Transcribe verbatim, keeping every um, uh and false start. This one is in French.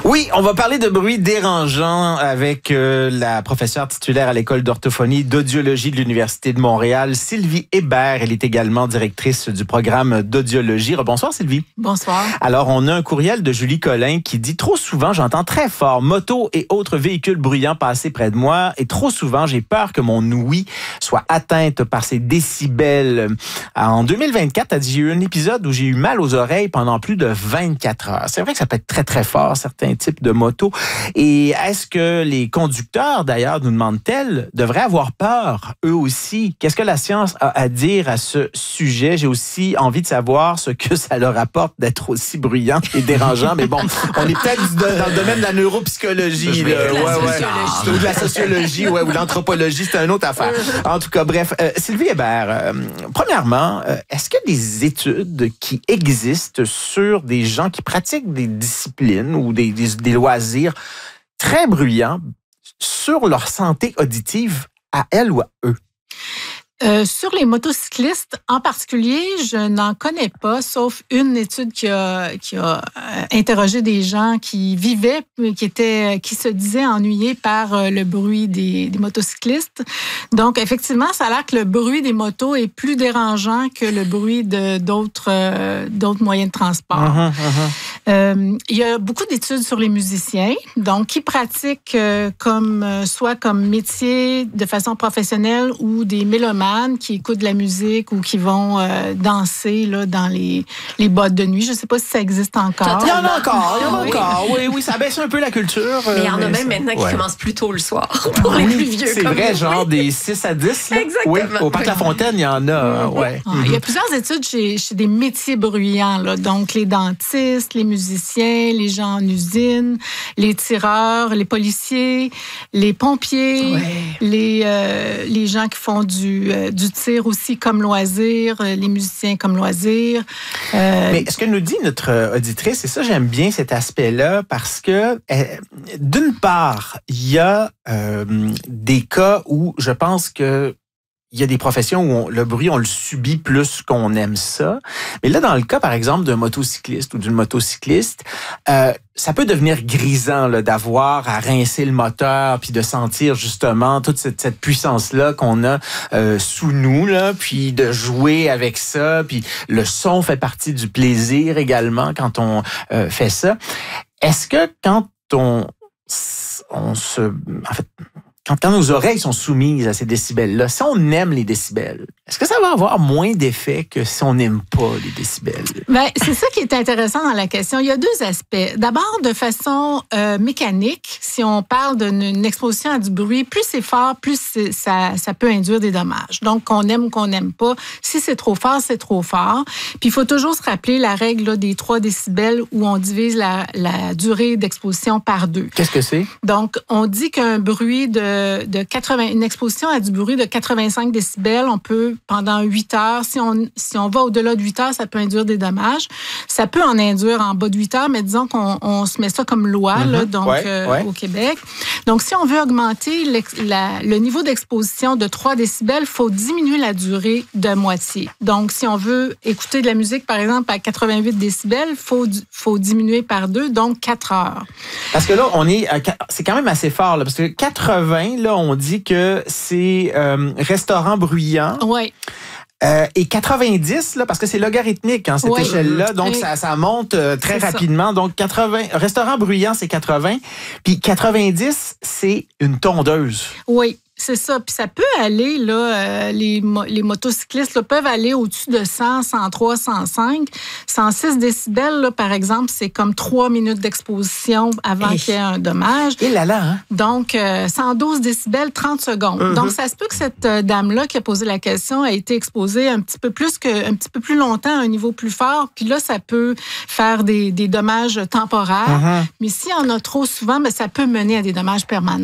Oui, on va parler de bruit dérangeant avec euh, la professeure titulaire à l'école d'orthophonie d'audiologie de l'Université de Montréal, Sylvie Hébert. Elle est également directrice du programme d'audiologie. Bonsoir Sylvie. Bonsoir. Alors, on a un courriel de Julie Collin qui dit « Trop souvent, j'entends très fort motos et autres véhicules bruyants passer près de moi et trop souvent, j'ai peur que mon ouïe soit atteinte par ces décibels. » En deux mille vingt-quatre, elle dit « J'ai eu un épisode où j'ai eu mal aux oreilles pendant plus de vingt-quatre heures. » C'est vrai que ça peut être très, très fort, certains types de motos. Et est-ce que les conducteurs, d'ailleurs, nous demandent-elles, devraient avoir peur, eux aussi? Qu'est-ce que la science a à dire à ce sujet? J'ai aussi envie de savoir ce que ça leur apporte d'être aussi bruyant et dérangeant. Mais bon, on est peut-être dans le domaine de la neuropsychologie. Là. De la ouais, sociologie. Ouais. Ou de la sociologie, ouais, ou de l'anthropologie, c'est une autre affaire. En tout cas, bref. Euh, Sylvie Hébert, euh, premièrement, euh, est-ce qu'il y a des études qui existent sur des gens qui pratiquent des disciplines ou des, des, des loisirs très bruyants sur leur santé auditive à elles ou à eux? Euh, sur les motocyclistes en particulier, je n'en connais pas, sauf une étude qui a, qui a euh, interrogé des gens qui vivaient, qui étaient, qui se disaient ennuyés par euh, le bruit des, des motocyclistes. Donc, effectivement, ça a l'air que le bruit des motos est plus dérangeant que le bruit de d'autres euh, d'autres moyens de transport. Uh-huh, uh-huh. Euh, il y a beaucoup d'études sur les musiciens, donc qui pratiquent euh, comme euh, soit comme métier de façon professionnelle ou des mélomanes qui écoutent de la musique ou qui vont euh, danser là, dans les, les boîtes de nuit. Je ne sais pas si ça existe encore. Il y en a encore, il y en a oui. encore. Oui, oui, ça baisse un peu la culture. Mais il y en a même ça... maintenant qui ouais. commencent plus tôt le soir pour les plus vieux. C'est comme vrai, nous. genre des six à dix. Là. Exactement. Oui, au Parc La Fontaine, il y en a. Mm-hmm. Ouais. Ah, mm-hmm. Il y a plusieurs études chez, chez des métiers bruyants. Là. Donc, les dentistes, les musiciens, les gens en usine, les tireurs, les policiers, les pompiers, ouais. les, euh, les gens qui font du, euh, du tir aussi comme loisir, les musiciens comme loisir. Euh... Mais ce que nous dit notre auditrice, et ça, j'aime bien cet aspect-là, parce que, euh, d'une part, il y a euh, des cas où je pense que il y a des professions où on, le bruit, on le subit plus qu'on aime ça. Mais là, dans le cas, par exemple, d'un motocycliste ou d'une motocycliste, euh, ça peut devenir grisant là, d'avoir à rincer le moteur puis de sentir justement toute cette, cette puissance-là qu'on a euh, sous nous, là, puis de jouer avec ça. Puis le son fait partie du plaisir également quand on euh, fait ça. Est-ce que quand on, on se... En fait, Quand, quand nos oreilles sont soumises à ces décibels-là, si on aime les décibels, est-ce que ça va avoir moins d'effet que si on n'aime pas les décibels? Bien, c'est ça qui est intéressant dans la question. Il y a deux aspects. D'abord, de façon euh, mécanique, si on parle d'une exposition à du bruit, plus c'est fort, plus c'est, ça, ça peut induire des dommages. Donc, qu'on aime ou qu'on n'aime pas, si c'est trop fort, c'est trop fort. Puis, il faut toujours se rappeler la règle là, des trois décibels où on divise la, la durée d'exposition par deux. Qu'est-ce que c'est? Donc, on dit qu'un bruit de, de quatre-vingts, une exposition à du bruit de quatre-vingt-cinq décibels, on peut, pendant huit heures, si on, si on va au-delà de huit heures, ça peut induire des dommages. Ça peut en induire en bas de huit heures, mais disons qu'on on se met ça comme loi, mm-hmm. là, donc, ouais, euh, ouais. au Québec. Donc, si on veut augmenter la, le niveau d'exposition de trois décibels, il faut diminuer la durée de moitié. Donc, si on veut écouter de la musique, par exemple, à quatre-vingt-huit décibels, il faut, faut diminuer par deux, donc quatre heures. Parce que là, on est, à, c'est quand même assez fort, là, parce que quatre-vingts, là, on dit que c'est euh, restaurant bruyant. Oui. Euh, et quatre-vingt-dix, là, parce que c'est logarithmique, hein, cette oui. échelle-là, donc oui. ça, ça monte euh, très c'est rapidement. Ça. Donc, quatre-vingts, restaurant bruyant, c'est quatre-vingts, puis quatre-vingt-dix, c'est une tondeuse. Oui. C'est ça. Puis ça peut aller, là, euh, les, mo- les motocyclistes là, peuvent aller au-dessus de cent, cent trois, cent cinq. cent six décibels, là, par exemple, c'est comme trois minutes d'exposition avant hey. qu'il y ait un dommage. Et là là, hein? Donc, euh, cent douze décibels, trente secondes. Mm-hmm. Donc, ça se peut que cette euh, dame-là qui a posé la question a été exposée un petit peu plus que, un petit peu plus longtemps à un niveau plus fort. Puis là, ça peut faire des, des dommages temporaires. Mm-hmm. Mais s'il y en a trop souvent, bien, ça peut mener à des dommages permanents.